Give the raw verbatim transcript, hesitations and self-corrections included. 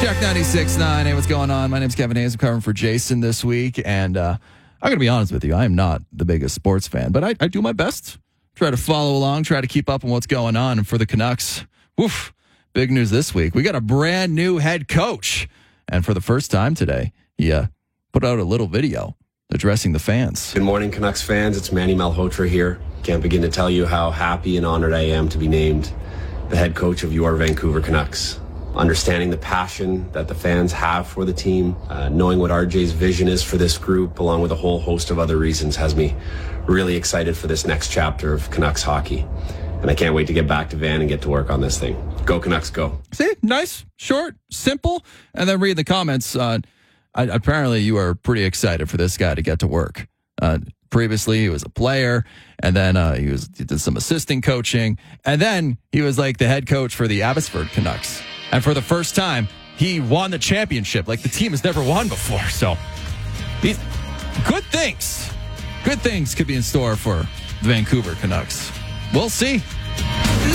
Jack ninety-six point nine. Hey, what's going on? My name's Kevin Hayes. I'm covering for Jason this week. And uh, I'm going to be honest with you. I am not the biggest sports fan, but I, I do my best. Try to follow along, try to keep up on what's going on. And for the Canucks, woof, big news this week. We got a brand new head coach. And for the first time today, he uh, put out a little video addressing the fans. Good morning, Canucks fans. It's Manny Malhotra here. Can't begin to tell you how happy and honored I am to be named the head coach of your Vancouver Canucks. Understanding the passion that the fans have for the team, uh, knowing what R J's vision is for this group, along with a whole host of other reasons, has me really excited for this next chapter of Canucks hockey. And I can't wait to get back to Van and get to work on this thing. Go Canucks, go. See, nice, short, simple. And then read the comments. Uh, I, apparently, you are pretty excited for this guy to get to work. Uh, previously, he was a player, and then uh, he was he did some assistant coaching, and then he was like the head coach for the Abbotsford Canucks. And for the first time, he won the championship like the team has never won before. So, he's, good things. Good things could be in store for the Vancouver Canucks. We'll see.